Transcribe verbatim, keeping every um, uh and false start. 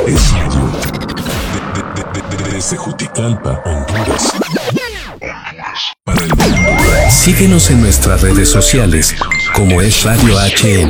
Es radio. De- de- de- de- Desde Juticalpa, Honduras. Para el mundo. Síguenos en nuestras redes sociales como es Radio H N.